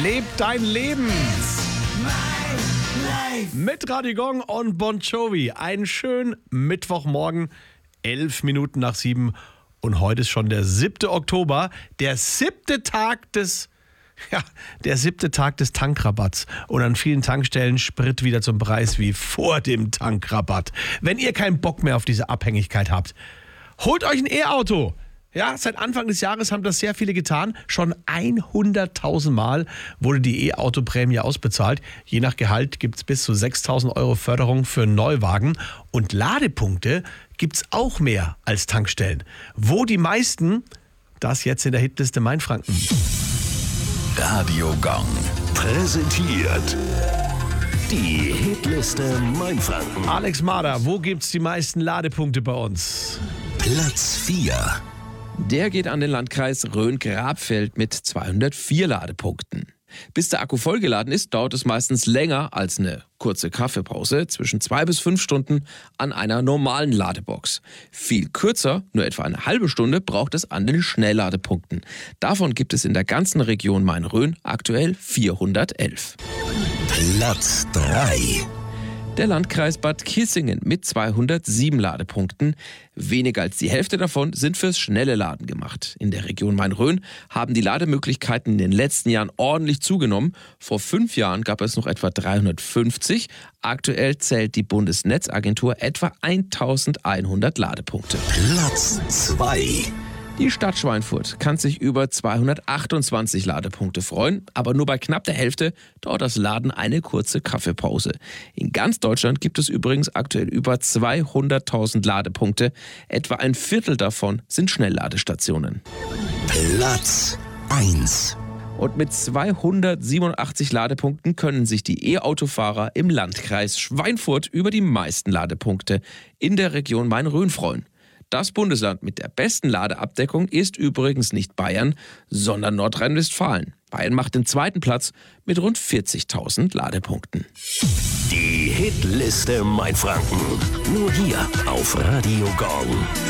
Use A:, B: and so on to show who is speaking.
A: Leb dein Leben. Mit Radio Gong und Bon Jovi. Einen schönen Mittwochmorgen, 11 Minuten nach 7. Und heute ist schon der 7. Oktober, der siebte Tag des Tankrabatts. Und an vielen Tankstellen Sprit wieder zum Preis wie vor dem Tankrabatt. Wenn ihr keinen Bock mehr auf diese Abhängigkeit habt, holt euch ein E-Auto. Ja, seit Anfang des Jahres haben das sehr viele getan. Schon 100.000 Mal wurde die E-Auto-Prämie ausbezahlt. Je nach Gehalt gibt es bis zu 6.000 Euro Förderung für einen Neuwagen. Und Ladepunkte gibt es auch mehr als Tankstellen. Wo die meisten? Das jetzt in der Hitliste Mainfranken.
B: Radio Gong präsentiert die Hitliste Mainfranken.
A: Alex Marder, wo gibt's die meisten Ladepunkte bei uns?
B: Platz 4.
C: Der geht an den Landkreis Rhön-Grabfeld mit 204 Ladepunkten. Bis der Akku vollgeladen ist, dauert es meistens länger als eine kurze Kaffeepause, zwischen 2 bis 5 Stunden an einer normalen Ladebox. Viel kürzer, nur etwa eine halbe Stunde, braucht es an den Schnellladepunkten. Davon gibt es in der ganzen Region Main-Rhön aktuell 411.
B: Platz 3.
C: Der Landkreis Bad Kissingen mit 207 Ladepunkten. Weniger als die Hälfte davon sind fürs schnelle Laden gemacht. In der Region Main-Rhön haben die Lademöglichkeiten in den letzten Jahren ordentlich zugenommen. Vor 5 Jahren gab es noch etwa 350. Aktuell zählt die Bundesnetzagentur etwa 1100 Ladepunkte.
B: Platz 2.
C: Die Stadt Schweinfurt kann sich über 228 Ladepunkte freuen, aber nur bei knapp der Hälfte dauert das Laden eine kurze Kaffeepause. In ganz Deutschland gibt es übrigens aktuell über 200.000 Ladepunkte. Etwa ein Viertel davon sind Schnellladestationen.
B: Platz 1.
C: Und mit 287 Ladepunkten können sich die E-Autofahrer im Landkreis Schweinfurt über die meisten Ladepunkte in der Region Main-Rhön freuen. Das Bundesland mit der besten Ladeabdeckung ist übrigens nicht Bayern, sondern Nordrhein-Westfalen. Bayern macht den zweiten Platz mit rund 40.000 Ladepunkten.
B: Die Hitliste Mainfranken. Nur hier auf Radio Gong.